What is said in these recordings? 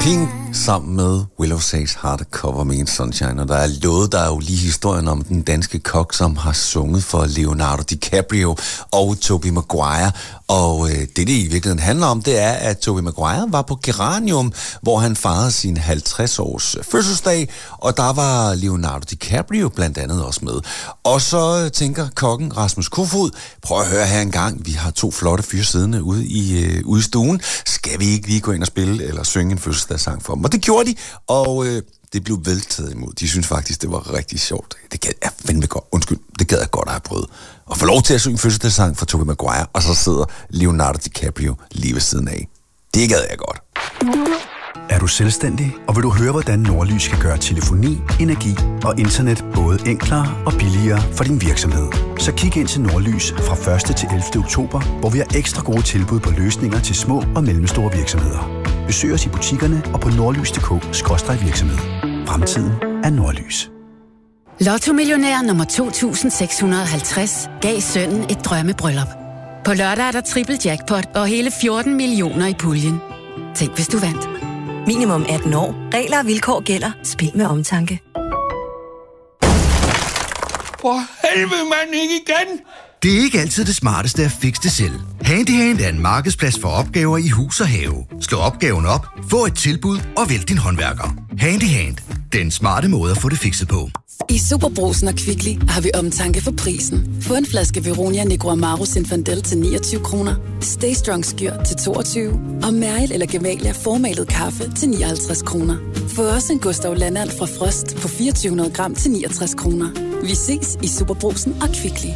King sammen med Willow Says Hard Cover Me in Sunshine, og der er jo lige historien om den danske kok, som har sunget for Leonardo DiCaprio og Tobey Maguire, og det i virkeligheden handler om, det er, at Tobey Maguire var på Geranium, hvor han fejrede sin 50-års fødselsdag, og der var Leonardo DiCaprio blandt andet også med. Og så tænker kokken Rasmus Kofoed, prøv at høre her en gang, vi har 2 flotte fyre siddende ude i stuen, skal vi ikke lige gå ind og spille eller synge en fødselsdagssang for dem? Og det gjorde de, og det blev veltaget imod. De synes faktisk, det var rigtig sjovt. Det gad jeg fandme godt. Undskyld, det gad jeg godt at have prøvet. Og få lov til at synge fødselsdagssang for Tobey Maguire, og så sidder Leonardo DiCaprio lige ved siden af. Det gad jeg godt. Er du selvstændig, og vil du høre, hvordan Nordlys kan gøre telefoni, energi og internet både enklere og billigere for din virksomhed? Så kig ind til Nordlys fra 1. til 11. oktober, hvor vi har ekstra gode tilbud på løsninger til små og mellemstore virksomheder. Besøg os i butikkerne og på nordlys.dk/virksomhed. Fremtiden er Nordlys. Lotto-millionær nummer 2650 gav sønnen et drømmebryllup. På lørdag er der triple jackpot og hele 14 millioner i puljen. Tænk, hvis du vandt. Minimum 18 år. Regler og vilkår gælder. Spil med omtanke. For helvede, mand, ikke igen! Det er ikke altid det smarteste at fikse det selv. Handyhand er en markedsplads for opgaver i hus og have. Slå opgaven op, få et tilbud og vælg din håndværker. Handyhand. Den smarte måde at få det fikset på. I Superbrugsen og Kvickly har vi omtanke for prisen. Få en flaske Veronia Negro Amaro Zinfandel til 29 kroner. Stay Strong Skyr til 22. Og Mæril eller Gevalia formalet kaffe til 59 kroner. Få også en Gustav Landald fra Frost på 2400 gram til 69 kroner. Vi ses i Superbrugsen og Kvickly.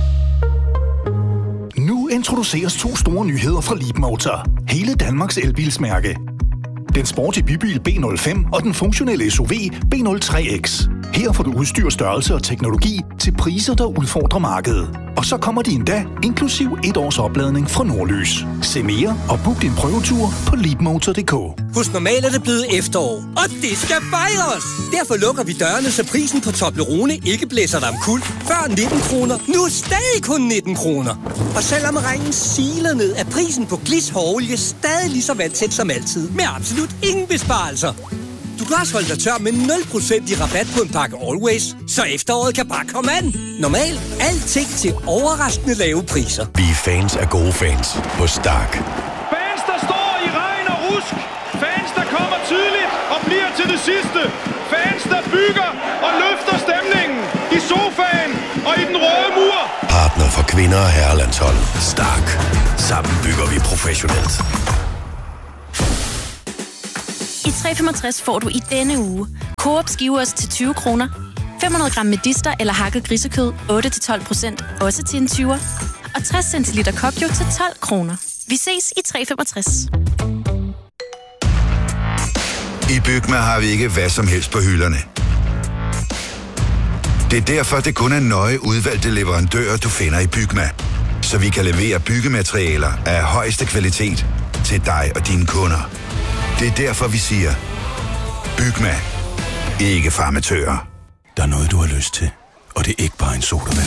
Nu introduceres 2 store nyheder fra Leapmotor. Hele Danmarks elbilsmærke. Den sportige bybil B05 og den funktionelle SUV B03X. Her får du udstyr, størrelse og teknologi til priser, der udfordrer markedet. Og så kommer de endda inklusiv 1 års opladning fra Nordlys. Se mere og book din prøvetur på leapmotor.dk. Hos Normal er det blevet efterår, og det skal fejres! Derfor lukker vi dørene, så prisen på Toblerone ikke blæser dig omkuld. Før 19 kroner, nu stadig kun 19 kroner. Og selvom regnen siler ned, er prisen på Glis hårolie stadig lige så vandtæt som altid. Med absolut ingen besparelser. Du kan også holde dig tør med 0% i rabat på en pakke Always, så efteråret kan bare komme an. Normalt alting til overraskende lave priser. Vi er fans af gode fans på Stark. Fans, der står i regn og rusk. Fans, der kommer tidligt og bliver til det sidste. Fans, der bygger og løfter stemningen i sofaen og i den røde mur. Partner for kvinder og herrelandshold. Stark. Sammen bygger vi professionelt. I 365 får du i denne uge Coop skiveost til 20 kroner, 500 gram medister eller hakket grisekød 8-12%, også til en 20'er, og 60 centiliter Kokjo til 12 kroner. Vi ses i 365. I Bygma har vi ikke hvad som helst på hylderne. Det er derfor, det kun er nøje udvalgte leverandører, du finder i Bygma. Så vi kan levere byggematerialer af højeste kvalitet til dig og dine kunder. Det er derfor, vi siger, Bygma. Ikke farmatører. Der er noget, du har lyst til, og det er ikke bare en sodavand.